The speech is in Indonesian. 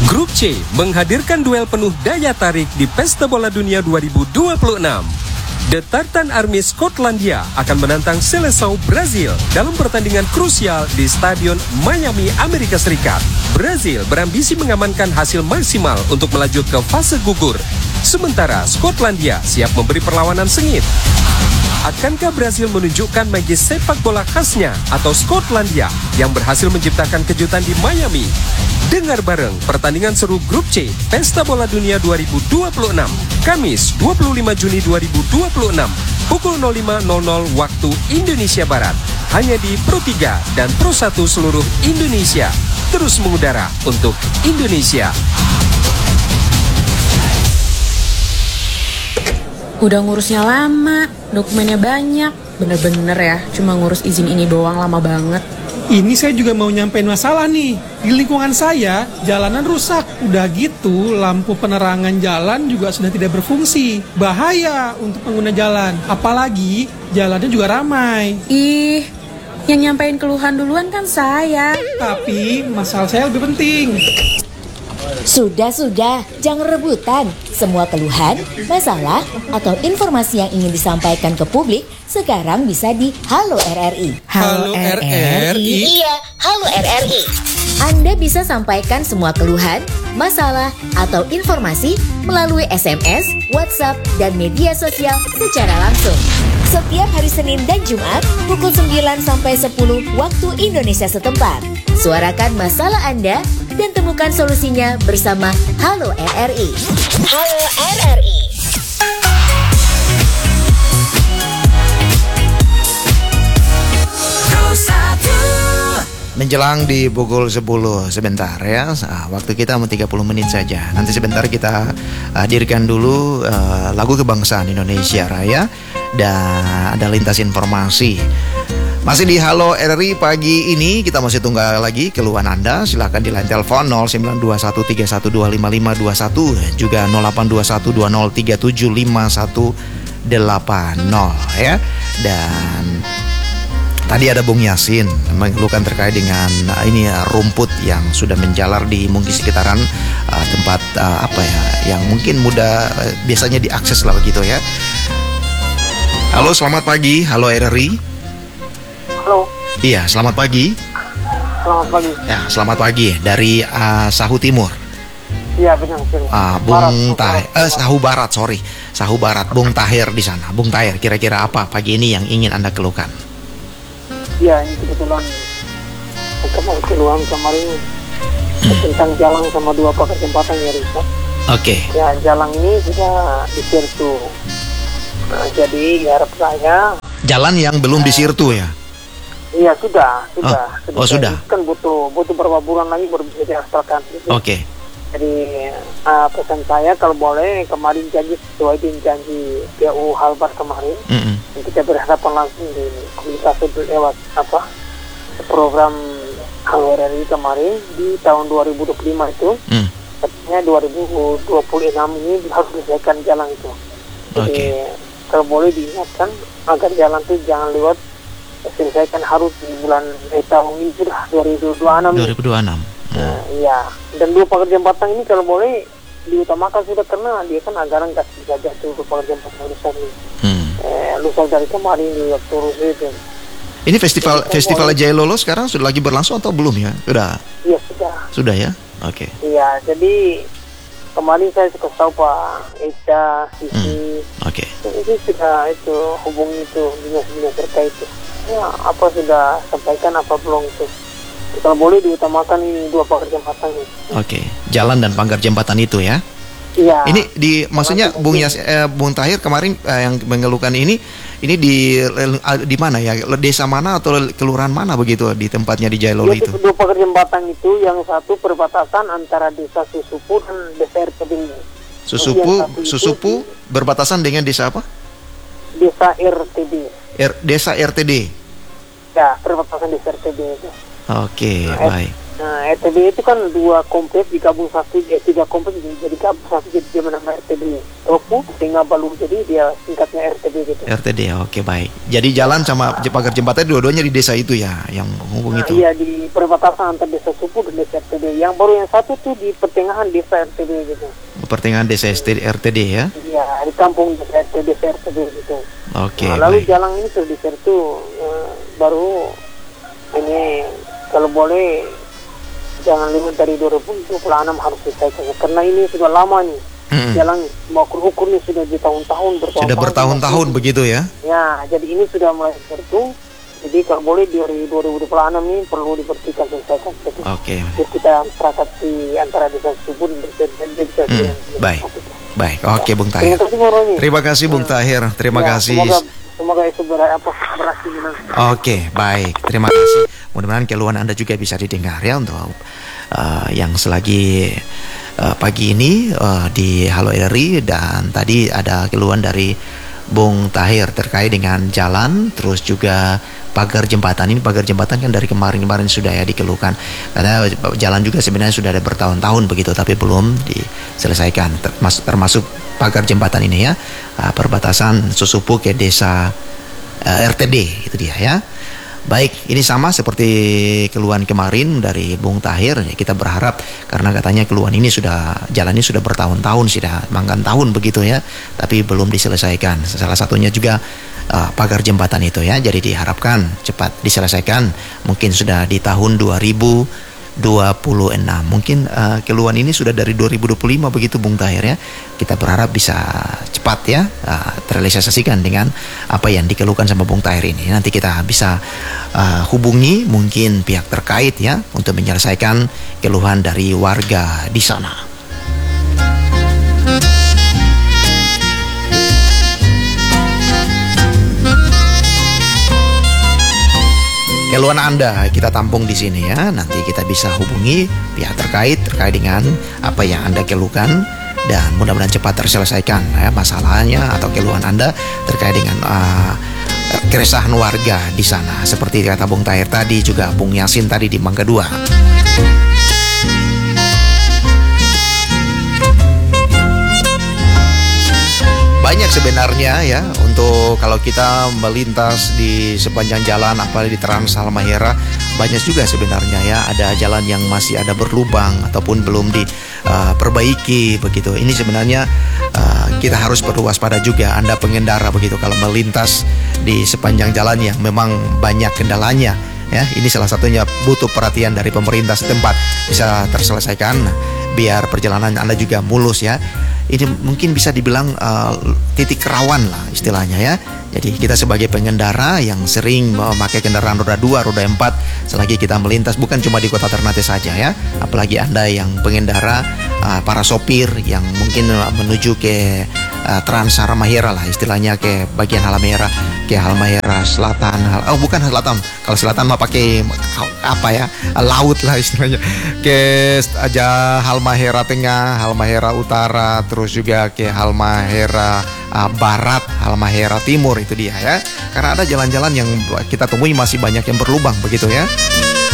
Grup C menghadirkan duel penuh daya tarik di Pesta Bola Dunia 2026. The Tartan Army Skotlandia akan menantang Seleção Brazil dalam pertandingan krusial di Stadion Miami, Amerika Serikat. Brazil berambisi mengamankan hasil maksimal untuk melaju ke fase gugur, sementara Skotlandia siap memberi perlawanan sengit. Akankah Brazil menunjukkan magis sepak bola khasnya atau Skotlandia yang berhasil menciptakan kejutan di Miami? Dengar bareng pertandingan seru Grup C Pesta Bola Dunia 2026 Kamis 25 Juni 2026 pukul 05.00 waktu Indonesia Barat hanya di Pro 3 dan Pro 1 seluruh Indonesia. Terus mengudara untuk Indonesia. Udah ngurusnya lama, dokumennya banyak. Bener-bener ya, cuma ngurus izin ini doang lama banget. Ini saya juga mau nyampein masalah nih. Di lingkungan saya, jalanan rusak. Udah gitu, lampu penerangan jalan juga sudah tidak berfungsi. Bahaya untuk pengguna jalan. Apalagi, jalannya juga ramai. Ih, yang nyampein keluhan duluan kan saya. Tapi, masalah saya lebih penting. Sudah, jangan rebutan. Semua keluhan, masalah, atau informasi yang ingin disampaikan ke publik sekarang bisa di Halo RRI. Halo RRI? Iya, Halo RRI. Anda bisa sampaikan semua keluhan, masalah, atau informasi melalui SMS, WhatsApp, dan media sosial secara langsung. Setiap hari Senin dan Jumat pukul 9 sampai 10 waktu Indonesia setempat. Suarakan masalah Anda dan temukan solusinya bersama Halo RRI. Halo RRI. Menjelang di pukul 10 sebentar ya. Waktu kita 30 menit saja. Nanti sebentar kita hadirkan dulu lagu kebangsaan Indonesia Raya dan ada lintas informasi. Masih di Halo RRI pagi ini, kita masih tunggu lagi keluhan Anda. Silahkan di line telepon 092131255521 juga 082120375180 ya. Dan tadi ada Bung Yasin mengeluhkan terkait dengan ini rumput yang sudah menjalar di mungkin sekitaran tempat yang mungkin mudah biasanya diakses lah begitu ya. Halo, selamat pagi. Halo RRI. Halo. Iya, selamat pagi. Selamat pagi. Ya, selamat pagi dari Sahu Timur. Iya, benar. Bung Tahir, Sahu Barat, sorry. Sahu Barat, Bung Tahir di sana. Bung Tahir, kira-kira apa pagi ini yang ingin Anda keluhkan? Iya, ini kebetulan keluhan kemarin tentang jalan sama dua pagar jembatan yang rusak. Oke. Ya, jalan ini sudah disirtu. Nah, jadi harap saya jalan yang belum disirtu ya? Iya, sudah. Sudah. Kan butuh beberapa bulan lagi baru bisa diaspalkan. Oke. Jadi pesan saya kalau boleh kemarin janji sesuai dengan janji PU Halbar kemarin, kita berhadapan langsung di komunikasi lewat program Halo RRI kemarin di tahun 2025 itu, katanya 2026 ini harus diselesaikan jalan itu. Jadi kalau boleh diingatkan agar jalan itu jangan lewat, selesaikan harus di bulan tahun ini sudah 2026. Iya, dan dua pagar jembatan ini kalau boleh diutamakan sudah karena dia kan anggaran kasih saja tuh dua pagar jembatan rusak ini. Rusak dari kemarin di waktu rusak itu. Ini festival Jailolo sekarang sudah lagi berlangsung atau belum ya? Sudah. Iya, sudah. Sudah ya? Oke. Iya, jadi kemarin saya suka tahu Pak Eca, Sisi. Oke. Itu sudah hubungi itu dinas-dinas terkait itu. Ya, apa sudah sampaikan apa belum itu? Kalau boleh diutamakan ini dua pagar jembatan ini. Oke, jalan dan pagar jembatan itu ya. Iya. Ini maksudnya Bung Tahir kemarin yang mengeluhkan ini di mana ya? Desa mana atau kelurahan mana begitu di tempatnya di Jailolo itu? Dua pagar jembatan itu yang satu perbatasan antara desa Susupu dan desa RTB. Susupu berbatasan dengan desa apa? Desa RTB. Desa RTD. Ya, perbatasan desa RTB itu. Oke, baik. Nah, RTB itu kan dua kompleks digabung satu, tiga kompleks jadi gabung satu jadi dia menambah RTB. Toku sehingga belum jadi dia singkatnya RTB gitu. RTD, oke baik. Jadi jalan sama pagar jembatan dua-duanya di desa itu ya, yang menghubung itu. Iya, di perbatasan antara desa Supu dan desa RTB yang baru yang satu tuh di pertengahan desa RTD gitu. Pertengahan desa RTD ya? Iya, di kampung desa RTD gitu. Oke. Lalu jalan ini sudah di tuh baru ini kalau boleh jangan lebih dari 2026 harus selesai karena ini sudah lama nih. Jalan mau ukur ini sudah di tahun-tahun bertahun-tahun. Sudah bertahun-tahun begitu ya? Ya, jadi ini sudah mulai bertu. Jadi kalau boleh di 2026 ini perlu diperhatikan selesaikan. Oke. Jadi kita transaksi antara desa Subun dan desa. Baik. Oke, Bung Tahir. Terima kasih Bung Tahir. Terima kasih. Semoga itu berhasil. Oke, baik. Terima kasih. Mudah-mudahan keluhan Anda juga bisa didengar ya untuk yang selagi pagi ini di Halo RRI, dan tadi ada keluhan dari Bung Tahir terkait dengan jalan, terus juga pagar jembatan. Ini pagar jembatan kan dari kemarin sudah ya dikeluhkan, karena jalan juga sebenarnya sudah ada bertahun-tahun begitu tapi belum diselesaikan, termasuk pagar jembatan ini ya, perbatasan Susupu ke desa RTD itu dia ya. Baik, ini sama seperti keluhan kemarin dari Bung Tahir. Kita berharap karena katanya keluhan ini jalannya sudah bertahun-tahun, sudah mangkan tahun begitu ya, tapi belum diselesaikan. Salah satunya juga pagar jembatan itu ya. Jadi diharapkan cepat diselesaikan. Mungkin sudah di tahun 2026. Mungkin keluhan ini sudah dari 2025 begitu Bung Tahir ya. Kita berharap bisa cepat ya terrealisasikan dengan apa yang dikeluhkan sama Bung Tahir ini. Nanti kita bisa hubungi mungkin pihak terkait ya untuk menyelesaikan keluhan dari warga di sana. Keluhan Anda kita tampung di sini ya. Nanti kita bisa hubungi pihak terkait dengan apa yang Anda keluhkan, dan mudah-mudahan cepat terselesaikan ya masalahnya atau keluhan Anda terkait dengan keresahan warga di sana. Seperti kata Bung Tahir tadi, juga Bung Yasin tadi di Mangga 2. Banyak sebenarnya ya untuk kalau kita melintas di sepanjang jalan, apalagi di Trans Halmahera, banyak juga sebenarnya ya, ada jalan yang masih ada berlubang ataupun belum diperbaiki begitu. Ini sebenarnya kita harus perlu waspada juga Anda pengendara begitu kalau melintas di sepanjang jalan yang memang banyak kendalanya ya. Ini salah satunya butuh perhatian dari pemerintah setempat bisa terselesaikan biar perjalanan Anda juga mulus ya. Ini mungkin bisa dibilang titik rawan lah istilahnya ya. Jadi kita sebagai pengendara yang sering memakai kendaraan roda 2, roda 4, selagi kita melintas bukan cuma di kota Ternate saja ya. Apalagi Anda yang pengendara, para sopir yang mungkin menuju ke Trans Halmahera lah istilahnya, ke bagian Halmahera, ke Halmahera Selatan. Bukan Selatan. Kalau Selatan mah pakai apa ya? Laut lah istilahnya. Ke Halmahera Tengah, Halmahera Utara, terus juga ke Halmahera Barat, Halmahera Timur, itu dia ya. Karena ada jalan-jalan yang kita temui masih banyak yang berlubang begitu ya.